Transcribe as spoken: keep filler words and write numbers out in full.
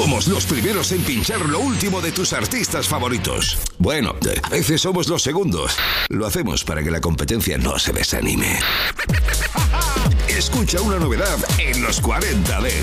Somos los primeros en pinchar lo último de tus artistas favoritos. Bueno, a veces somos los segundos. Lo hacemos para que la competencia no se desanime. Escucha una novedad en los cuarenta Dance.